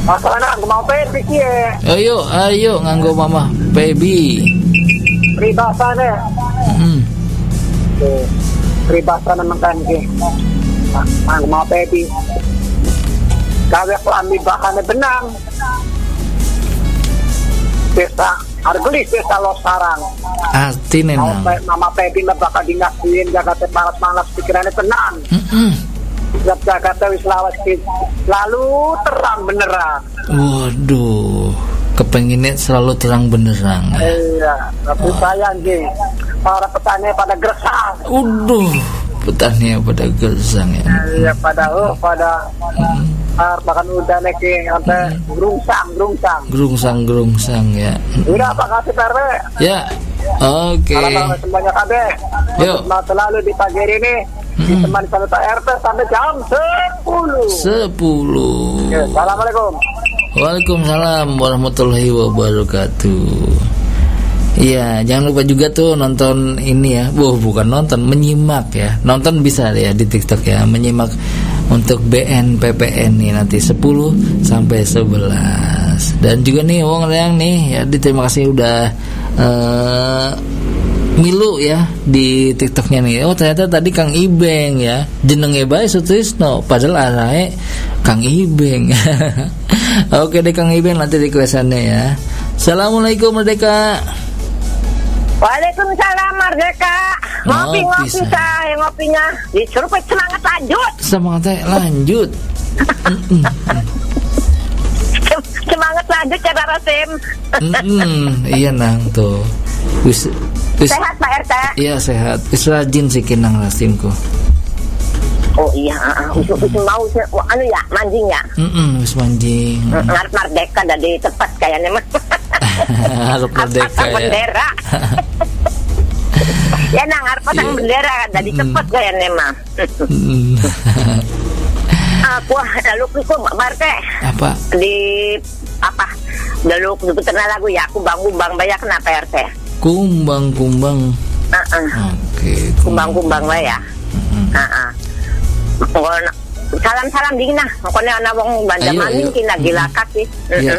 Masalahnya aku mau pebi kie. Ayo nganggo mama baby. Peribahasane. Peribahasane makan kie. Aku mau pebi. Gawe klambi bahane benang. Desa Argelis desa Losarang. Artine nang. Mama pebi bakal dinasihin Jakarta malas pikirannya tenang. Jakarta wis lawas lalu terang benerang. Waduh, kepenginnya selalu terang benerang. Iya, tapi sayang sih para petani pada gersang. Petani pada gersang ya. Iya, pada bahkan udah naik sampai gerungsang ya. Udah apa kasih PRW? Ya. Oke. Harapan semuanya KB. Yuk. Selalu di pagi ini ditemani sama Pak RT sampai jam 10. Ya, assalamualaikum. Waalaikumsalam warahmatullahi wabarakatuh. Iya, jangan lupa juga tuh nonton ini ya. Bukan nonton, menyimak ya. Nonton bisa ya di TikTok ya, menyimak untuk BNPPN nih nanti 10 sampai 11. Dan juga nih wong yang nih ya, terima kasih udah milu ya di TikToknya nih. Oh ternyata tadi Kang Ibeng ya, jenenge bae Sutrisno padahal arahe Kang Ibeng. Oke deh Kang Ibeng, nanti requestannya ya. Assalamualaikum Merdeka. Waalaikumsalam Merdeka. Ngopi saya ngopinya disuruh semangat lanjut. Lanjut. Semangat lanjut ya Pak Rasim. Iya nang tuh. Sehat Pak RT? Iya sehat. Rajin sih kinang Rasimku. Oh iya, usuk mau anu ya, manjing ya. Wis manjing. Ngarep Merdeka dari tepat kayaknya mah. Harap Merdeka ya. Bendera. Ya nang ngarep pasang bendera dari tepat kayaknya mah. Aku lalu ku Marte. Apa? Di apa? Lalu puterna lagu ya, kumbang-kumbang banyak kenapa RT? Kumbang-kumbang. Oke. Kumbang-kumbang wae ya. Salam-salam dingin nah. Pokoknya ana wong Banda Maning kina gilakat sih.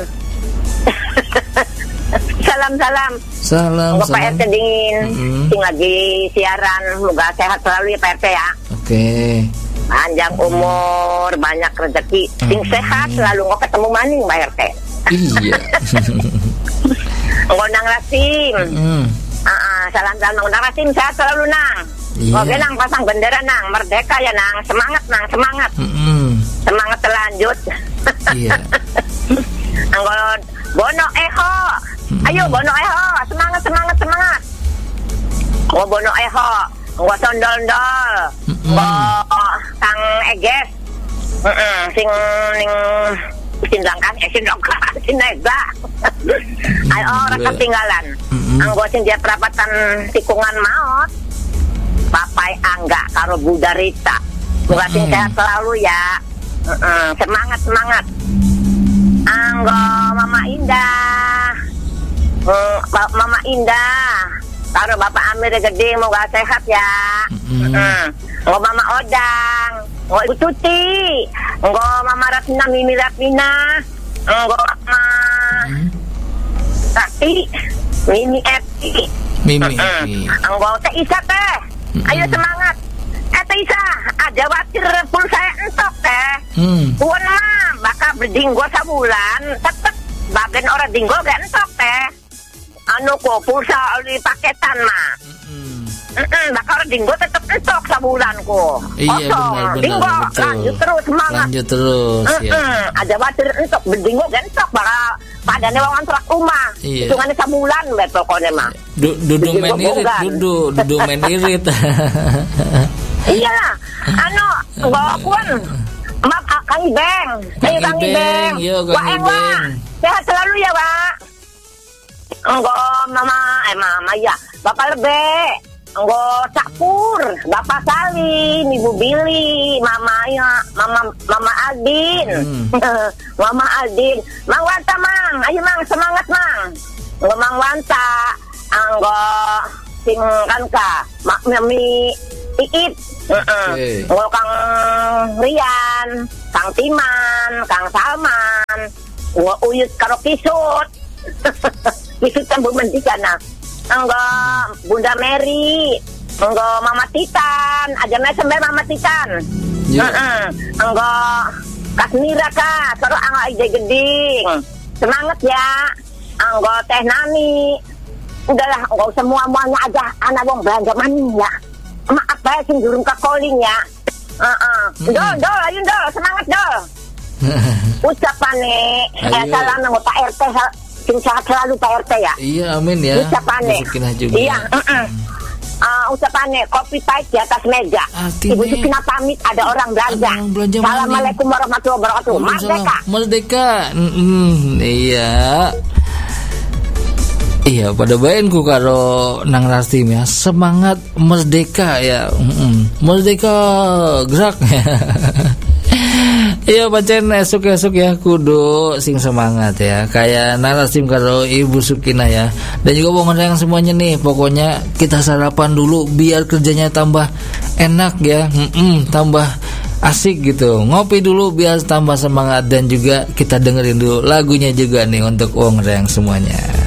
Salam-salam. Salam. Pak RT dingin. Sing lagi siaran, semoga sehat selalu ya Pak RT ya. Oke. Panjang umur, banyak rezeki, sing sehat selalu nggak ketemu maning Pak RT. Iya. Ngundang Rasim. Salam-salam ngundang Rasim, sehat selalu nang. Oke nang, pasang bendera nang, Merdeka ya nang, semangat nang, semangat. Semangat terlanjut. Iya. Anggol Bono Eho. Ayo Bono Eho, semangat. Bono Eho, gua sondol-dol. Kang Eges. Sing Sinega. Ayo orang ketinggalan. Anggo sing dia perapatan tikungan maot. Papai Angga karo Budarita. Muga sing sehat selalu ya. Semangat. Anggo Mama Indah. Karo Bapak Amir gede moga sehat ya. Nggo Mama Odang, nggo Ibu Tuti, nggo Mama Ratna, Mimi Ratmina, nggo Mama Tati, Mimi Eti, nggo Teh Isa teh. Ayo semangat. Teh Isa, ada watir pulsa entok teh. Puan mah bakal berdinggo sabulan, tetep bagian orang dinggo gak entok teh. Anu kok pulsa di paketan mah. Bakal dinggo tetep entok sabulan kok. Iya benar. Dinggo lanjut terus semangat. Ya. Ada watir entok berdinggo gak entok bakal padane wong antrak rumah. Hitungane sabulan bet pokoknya mah. Dudu main irit. Iya. Anu gopun. Maaf Kang Ibeng. Ayo Kang Ibeng. Kang Ibeng. Sehat selalu ya, Pak. Mama ya. Bapak Lebe. Cakpur, Bapak Salim, Ibu Billy, Mama Aldin. Mama Aldin. Mang Wanta, Mang. Ayo Mang, semangat Mang. Mang Wanta. Sing kanka. Mami Iit. Kang Rian, Kang Timan, Kang Salman, uyut karo kisut. Kisut kan Bu Mendikana. Enggak Bunda Mary, enggak Mama Titan, aja mesem Mama Titan. Enggak Kasmira Kak, terus enggak ide geding. Semangat ya. Enggak Teh Nani. Udahlah, enggak usah semuanya aja anak wong belanja mania. Maaf bae sing durung ka calling ya. Dol, ayo dol, semangat dol. Ucapane salam nang Pak RT, sing sehat selalu Pak RT ya. Iya, amin ya. Ucapane. Iya, ucapane kopi pahit di atas meja. Ibu Sukina pamit, ada orang belanja. Assalamualaikum warahmatullahi wabarakatuh. Merdeka. Iya. Iya, pada bayanku karo nang Rastim ya, semangat merdeka ya. Merdeka gerak ya. Iya pancen esuk-esuk ya kudu sing semangat ya. Kayak nang Rastim karo Ibu Sukina ya. Dan juga wong yang semuanya nih, pokoknya kita sarapan dulu biar kerjanya tambah enak ya. Tambah asik gitu. Ngopi dulu biar tambah semangat, dan juga kita dengerin dulu lagunya juga nih untuk wong yang semuanya.